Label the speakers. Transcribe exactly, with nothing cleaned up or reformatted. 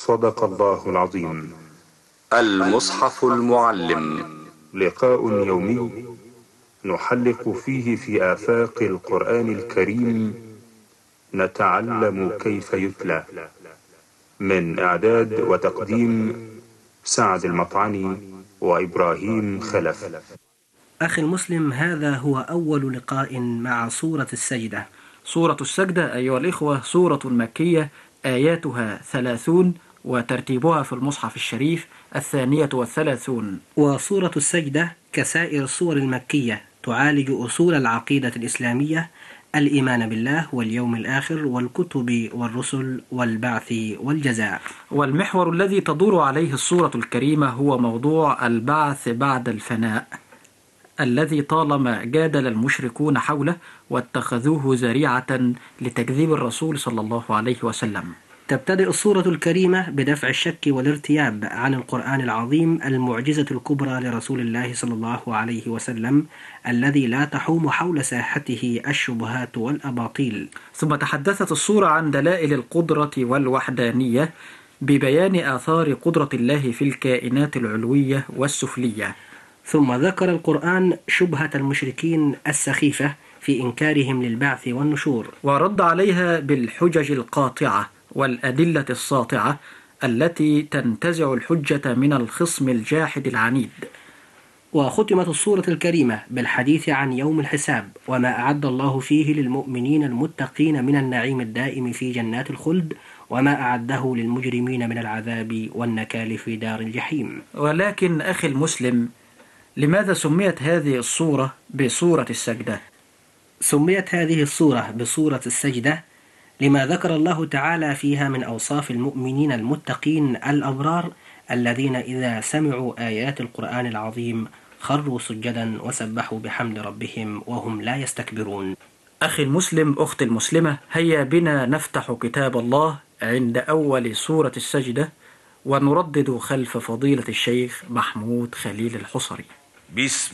Speaker 1: صدق الله العظيم.
Speaker 2: المصحف المعلم،
Speaker 1: لقاء يومي نحلق فيه في آفاق القرآن الكريم، نتعلم كيف يتلى. من إعداد وتقديم سعد المطعني وإبراهيم خلف.
Speaker 3: أخي المسلم، هذا هو أول لقاء مع سورة السجدة.
Speaker 4: سورة السجدة أيها الإخوة سورة مكية، آياتها ثلاثون، وترتيبها في المصحف الشريف الثانية والثلاثون.
Speaker 3: وسورة السجدة كسائر السور المكية تعالج أصول العقيدة الإسلامية، الإيمان بالله واليوم الآخر والكتب والرسل والبعث والجزاء.
Speaker 4: والمحور الذي تدور عليه السورة الكريمة هو موضوع البعث بعد الفناء، الذي طالما جادل المشركون حوله واتخذوه ذريعة لتكذيب الرسول صلى الله عليه وسلم.
Speaker 3: تبتدئ السورة الكريمة بدفع الشك والارتياب عن القرآن العظيم، المعجزة الكبرى لرسول الله صلى الله عليه وسلم، الذي لا تحوم حول ساحته الشبهات والأباطيل.
Speaker 4: ثم تحدثت السورة عن دلائل القدرة والوحدانية ببيان آثار قدرة الله في الكائنات العلوية والسفلية.
Speaker 3: ثم ذكر القرآن شبهة المشركين السخيفة في إنكارهم للبعث والنشور،
Speaker 4: ورد عليها بالحجج القاطعة والأدلة الساطعة التي تنتزع الحجة من الخصم الجاحد العنيد.
Speaker 3: وختمت السورة الكريمة بالحديث عن يوم الحساب، وما أعد الله فيه للمؤمنين المتقين من النعيم الدائم في جنات الخلد، وما أعده للمجرمين من العذاب والنكال في دار الجحيم.
Speaker 4: ولكن أخي المسلم، لماذا سميت هذه السورة بسورة السجدة؟
Speaker 3: سميت هذه السورة بسورة السجدة لما ذكر الله تعالى فيها من أوصاف المؤمنين المتقين الأبرار، الذين إذا سمعوا آيات القرآن العظيم خروا سجدا وسبحوا بحمد ربهم وهم لا يستكبرون.
Speaker 4: أخي المسلم، أختي المسلمة، هيا بنا نفتح كتاب الله عند أول سورة السجدة ونردد خلف فضيلة الشيخ محمود خليل الحصري.
Speaker 2: بسم